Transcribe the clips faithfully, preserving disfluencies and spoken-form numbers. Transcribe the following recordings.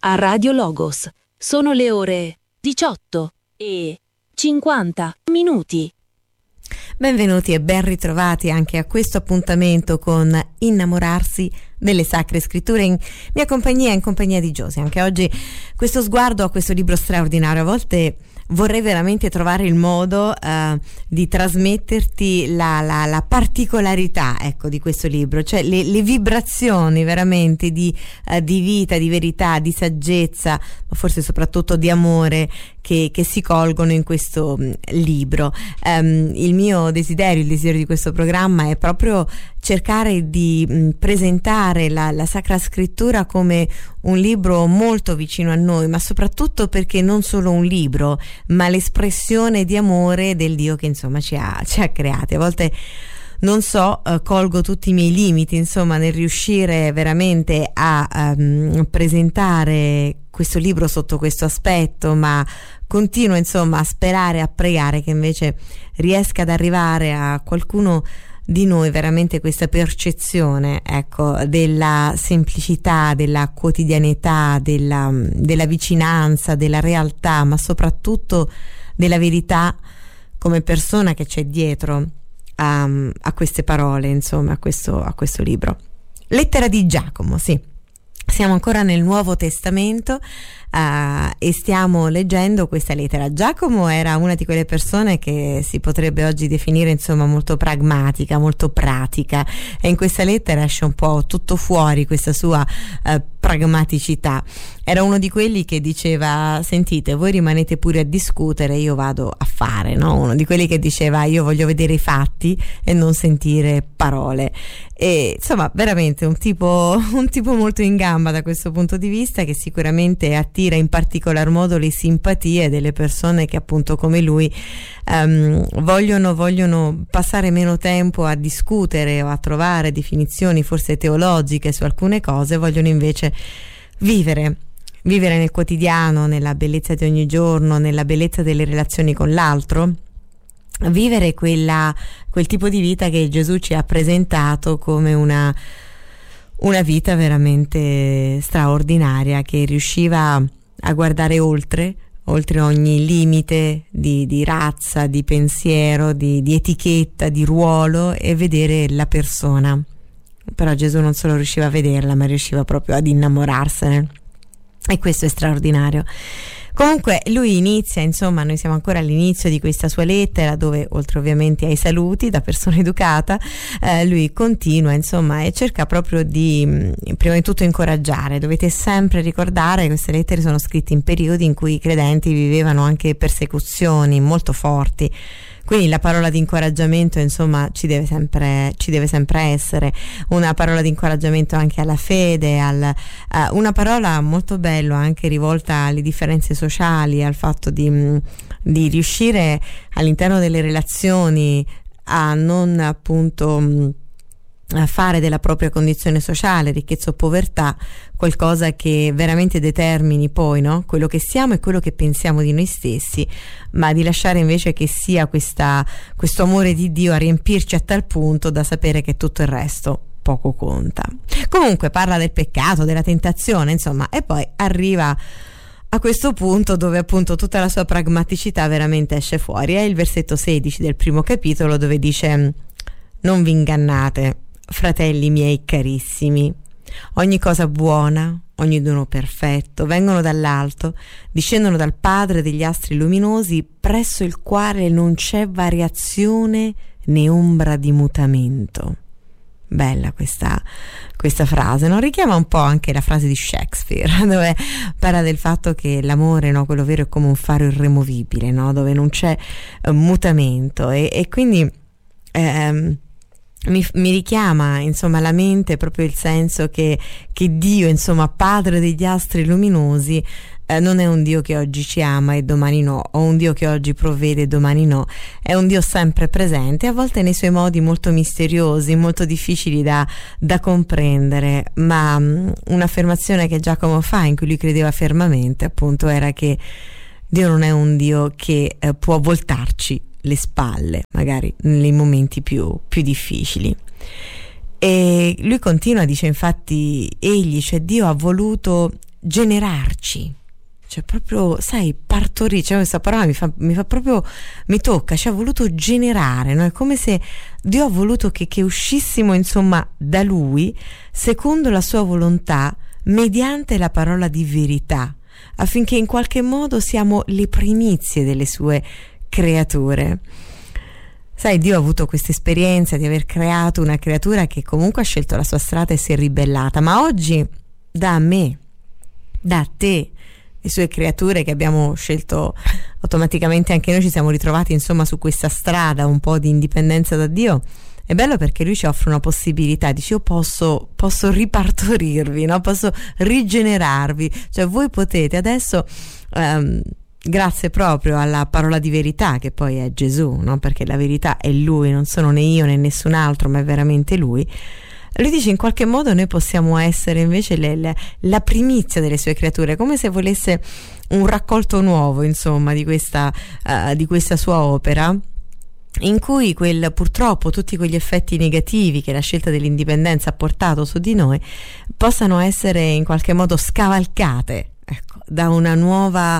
a Radio Logos. Sono le ore diciotto e cinquanta minuti. Benvenuti e ben ritrovati anche a questo appuntamento con Innamorarsi delle Sacre Scritture in mia compagnia e in compagnia di Josie. Anche oggi questo sguardo a questo libro straordinario. A volte vorrei veramente trovare il modo uh, di trasmetterti la, la, la particolarità, ecco, di questo libro, cioè le, le vibrazioni veramente di, uh, di vita, di verità, di saggezza, ma forse soprattutto di amore che, che si colgono in questo um, libro. Um, il mio desiderio, il desiderio di questo programma è proprio cercare di mh, presentare la, la Sacra Scrittura come un libro molto vicino a noi, ma soprattutto perché non solo un libro, ma l'espressione di amore del Dio che insomma ci ha, ci ha creati. A volte non so, uh, colgo tutti i miei limiti insomma nel riuscire veramente a um, presentare questo libro sotto questo aspetto, ma continuo insomma a sperare, a pregare che invece riesca ad arrivare a qualcuno di noi veramente questa percezione, ecco, della semplicità, della quotidianità, della, della vicinanza, della realtà, ma soprattutto della verità come persona che c'è dietro a, a queste parole, insomma, a questo, a questo libro. Lettera di Giacomo, sì. Siamo ancora nel Nuovo Testamento uh, e stiamo leggendo questa lettera. Giacomo era una di quelle persone che si potrebbe oggi definire insomma molto pragmatica, molto pratica, e in questa lettera esce un po' tutto fuori questa sua uh, pragmaticità. Era uno di quelli che diceva: sentite, voi rimanete pure a discutere, io vado a fare, no? Uno di quelli che diceva: io voglio vedere i fatti e non sentire parole. E insomma veramente un tipo un tipo molto in gamba da questo punto di vista, che sicuramente attira in particolar modo le simpatie delle persone che appunto come lui um, vogliono vogliono passare meno tempo a discutere o a trovare definizioni forse teologiche su alcune cose, vogliono invece vivere vivere nel quotidiano, nella bellezza di ogni giorno, nella bellezza delle relazioni con l'altro, vivere quella, quel tipo di vita che Gesù ci ha presentato come una, una vita veramente straordinaria, che riusciva a guardare oltre, oltre ogni limite di, di razza, di pensiero, di, di etichetta, di ruolo, e vedere la persona. Però Gesù non solo riusciva a vederla, ma riusciva proprio ad innamorarsene, e questo è straordinario. Comunque lui inizia, insomma, noi siamo ancora all'inizio di questa sua lettera, dove oltre ovviamente ai saluti da persona educata, eh, lui continua insomma e cerca proprio di prima di tutto incoraggiare. Dovete sempre ricordare che queste lettere sono scritte in periodi in cui i credenti vivevano anche persecuzioni molto forti. Quindi la parola di incoraggiamento insomma ci deve sempre ci deve sempre essere, una parola di incoraggiamento anche alla fede, al, uh, una parola molto bella anche rivolta alle differenze sociali, al fatto di, di riuscire all'interno delle relazioni a non appunto a fare della propria condizione sociale, ricchezza o povertà, qualcosa che veramente determini poi, no? Quello che siamo e quello che pensiamo di noi stessi, ma di lasciare invece che sia questa, questo amore di Dio a riempirci a tal punto da sapere che tutto il resto poco conta. Comunque parla del peccato, della tentazione, insomma, e poi arriva a questo punto dove appunto tutta la sua pragmaticità veramente esce fuori. È il versetto sedici del primo capitolo, dove dice: non vi ingannate, fratelli miei carissimi, ogni cosa buona, ogni dono perfetto vengono dall'alto, discendono dal Padre degli astri luminosi, presso il quale non c'è variazione né ombra di mutamento. Bella questa, questa frase, no? Richiama un po' anche la frase di Shakespeare, dove parla del fatto che l'amore, no, quello vero, è come un faro irremovibile, no? Dove non c'è uh, mutamento, e, e quindi ehm, Mi, mi richiama insomma alla mente proprio il senso che, che Dio, insomma, Padre degli astri luminosi, eh, non è un Dio che oggi ci ama e domani no, o un Dio che oggi provvede e domani no. È un Dio sempre presente, a volte nei suoi modi molto misteriosi, molto difficili da, da comprendere, ma um, un'affermazione che Giacomo fa, in cui lui credeva fermamente, appunto, era che Dio non è un Dio che eh, può voltarci le spalle, magari nei momenti più, più difficili. E lui continua, dice infatti egli, cioè Dio, ha voluto generarci, cioè proprio, sai, partorire, cioè questa parola mi fa, mi fa proprio, mi tocca, cioè ha voluto generare, no? È come se Dio ha voluto che, che uscissimo, insomma, da Lui, secondo la sua volontà, mediante la parola di verità, affinché in qualche modo siamo le primizie delle sue creature. Sai, Dio ha avuto questa esperienza di aver creato una creatura che comunque ha scelto la sua strada e si è ribellata, ma oggi da me, da te, le sue creature che abbiamo scelto automaticamente anche noi, ci siamo ritrovati insomma su questa strada un po' di indipendenza da Dio. È bello perché Lui ci offre una possibilità, dice io posso, posso ripartorirvi, no? Posso rigenerarvi, cioè voi potete adesso um, grazie proprio alla parola di verità che poi è Gesù, no? Perché la verità è Lui, non sono né io né nessun altro, ma è veramente Lui. Lui dice in qualche modo noi possiamo essere invece le, le, la primizia delle sue creature, come se volesse un raccolto nuovo, insomma, di questa, uh, di questa sua opera, in cui quel, purtroppo tutti quegli effetti negativi che la scelta dell'indipendenza ha portato su di noi possano essere in qualche modo scavalcate, ecco, da una nuova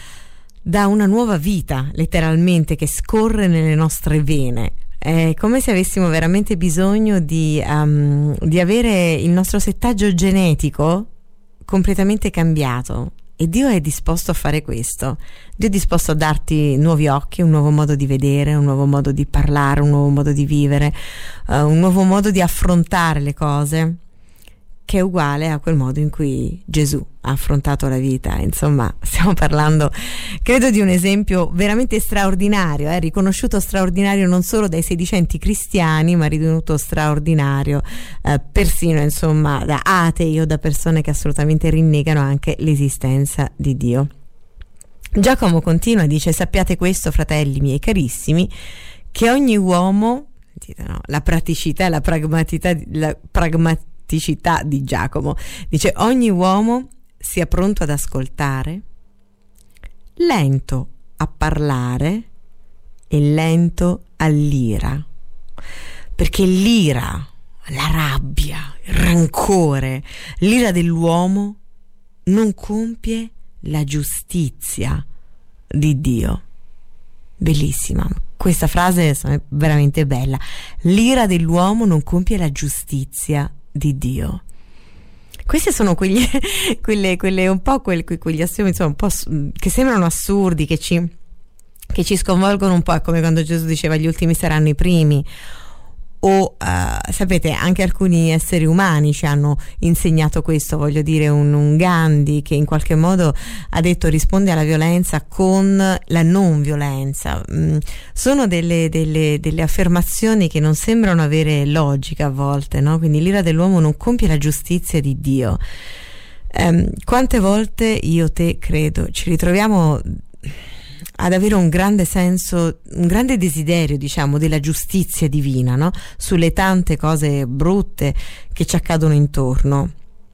da una nuova vita, letteralmente, che scorre nelle nostre vene. È come se avessimo veramente bisogno di, um, di avere il nostro settaggio genetico completamente cambiato, e Dio è disposto a fare questo. Dio è disposto a darti nuovi occhi, un nuovo modo di vedere, un nuovo modo di parlare, un nuovo modo di vivere, uh, un nuovo modo di affrontare le cose, che è uguale a quel modo in cui Gesù ha affrontato la vita. Insomma, stiamo parlando, credo, di un esempio veramente straordinario, eh? riconosciuto straordinario non solo dai sedicenti cristiani, ma ritenuto straordinario eh, persino, insomma, da atei o da persone che assolutamente rinnegano anche l'esistenza di Dio. Giacomo continua, dice: sappiate questo, fratelli miei carissimi, che ogni uomo, no, la praticità, la pragmaticità, la pragmaticità di Giacomo, dice: ogni uomo sia pronto ad ascoltare, lento a parlare e lento all'ira, perché l'ira, la rabbia, il rancore, l'ira dell'uomo non compie la giustizia di Dio. Bellissima questa frase, è veramente bella. L'ira dell'uomo non compie la giustizia di Dio. Questi sono quegli quelle, quelle un po' quel, quegli assiomi, insomma, un po' che sembrano assurdi, che ci che ci sconvolgono un po', è come quando Gesù diceva gli ultimi saranno i primi, o uh, sapete, anche alcuni esseri umani ci hanno insegnato questo. Voglio dire, un, un Gandhi che in qualche modo ha detto risponde alla violenza con la non violenza. Mm, sono delle, delle, delle affermazioni che non sembrano avere logica a volte, no? Quindi l'ira dell'uomo non compie la giustizia di Dio. Um, quante volte io, te, credo, ci ritroviamo ad avere un grande senso, un grande desiderio, diciamo, della giustizia divina, no? Sulle tante cose brutte che ci accadono intorno.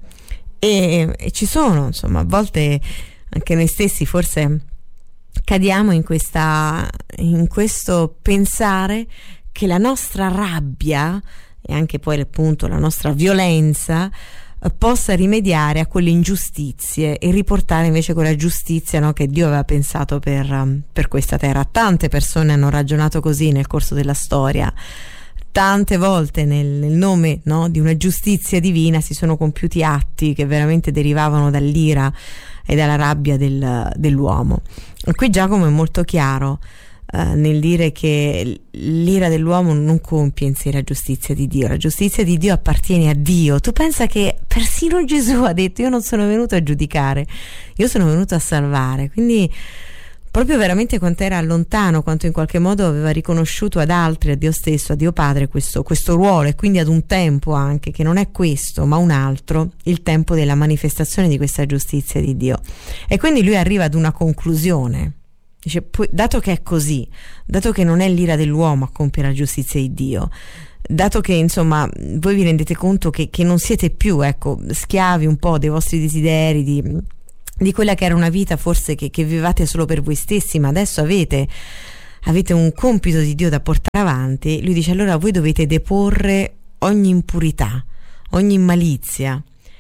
E, e ci sono, insomma, a volte anche noi stessi forse cadiamo in questa, in questo pensare che la nostra rabbia e anche poi appunto la nostra violenza possa rimediare a quelle ingiustizie e riportare invece quella giustizia, no, che Dio aveva pensato per, um, per questa terra. Tante persone hanno ragionato così nel corso della storia. Tante volte nel, nel nome, no, di una giustizia divina si sono compiuti atti che veramente derivavano dall'ira e dalla rabbia del, dell'uomo. E qui Giacomo è molto chiaro Uh, nel dire che l'ira dell'uomo non compie in sé la giustizia di Dio. La giustizia di Dio appartiene a Dio. Tu pensa che persino Gesù ha detto: io non sono venuto a giudicare, io sono venuto a salvare. Quindi proprio veramente quanto era lontano, quanto in qualche modo aveva riconosciuto ad altri, a Dio stesso, a Dio Padre, questo, questo ruolo, e quindi ad un tempo anche che non è questo ma un altro, il tempo della manifestazione di questa giustizia di Dio. E quindi lui arriva ad una conclusione. Dice: dato che è così, dato che non è l'ira dell'uomo a compiere la giustizia di Dio, dato che insomma voi vi rendete conto che, che non siete più, ecco, schiavi un po' dei vostri desideri, di, di quella che era una vita forse che, che vivevate solo per voi stessi, ma adesso avete, avete un compito di Dio da portare avanti. Lui dice: allora voi dovete deporre ogni impurità, ogni malizia,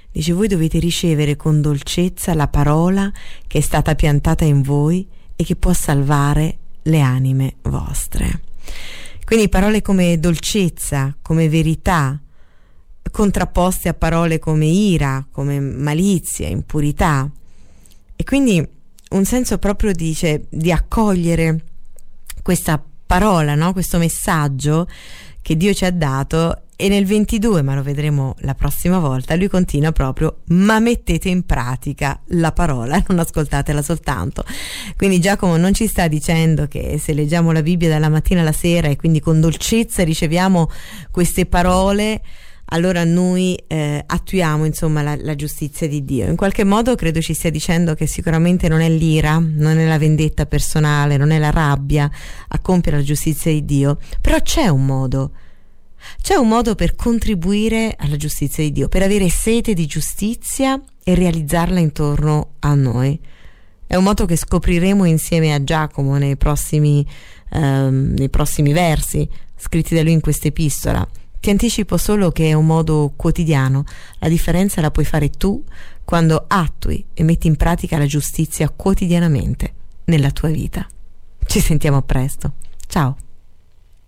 Dice: voi dovete ricevere con dolcezza la parola che è stata piantata in voi e che può salvare le anime vostre. Quindi parole come dolcezza, come verità, contrapposte a parole come ira, come malizia, impurità. E quindi un senso proprio, dice, di accogliere questa parola, no? Questo messaggio che Dio ci ha dato. E nel ventidue, ma lo vedremo la prossima volta, lui continua proprio: ma mettete in pratica la parola, non ascoltatela soltanto. Quindi Giacomo non ci sta dicendo che se leggiamo la Bibbia dalla mattina alla sera e quindi con dolcezza riceviamo queste parole, allora noi eh, attuiamo insomma la, la giustizia di Dio. In qualche modo credo ci stia dicendo che sicuramente non è l'ira, non è la vendetta personale, non è la rabbia a compiere la giustizia di Dio, però c'è un modo. C'è un modo per contribuire alla giustizia di Dio, per avere sete di giustizia e realizzarla intorno a noi. È un modo che scopriremo insieme a Giacomo nei prossimi, ehm, nei prossimi versi scritti da lui in questa epistola. Ti anticipo solo che è un modo quotidiano. La differenza la puoi fare tu quando attui e metti in pratica la giustizia quotidianamente nella tua vita. Ci sentiamo presto. Ciao.